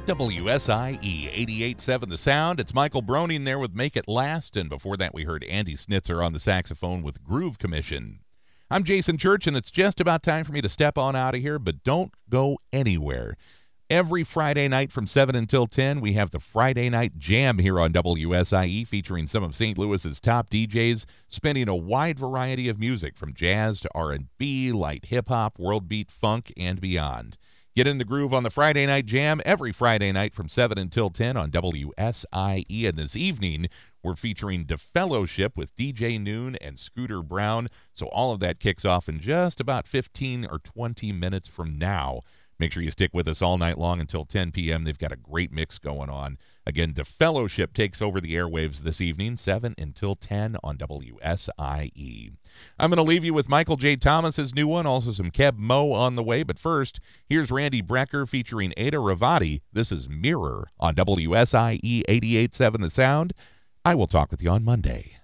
WSIE 88.7 The Sound. It's Michael Broning there with Make It Last, and before that we heard Andy Snitzer on the saxophone with Groove Commission. I'm Jason Church, and it's just about time for me to step on out of here, but don't go anywhere. Every Friday night from 7 until 10, we have the Friday Night Jam here on WSIE, featuring some of St. Louis's top DJs, spinning a wide variety of music from jazz to R&B, light hip-hop, world beat, funk, and beyond. Get in the groove on the Friday Night Jam every Friday night from 7 until 10 on WSIE. And this evening, we're featuring The Fellowship with DJ Noon and Scooter Brown. So all of that kicks off in just about 15 or 20 minutes from now. Make sure you stick with us all night long until 10 p.m. They've got a great mix going on. Again, The Fellowship takes over the airwaves this evening, 7 until 10 on WSIE. I'm going to leave you with Michael J. Thomas's new one, also some Keb Mo on the way. But first, here's Randy Brecker featuring Ada Ravati. This is Mirror on WSIE 88.7 The Sound. I will talk with you on Monday.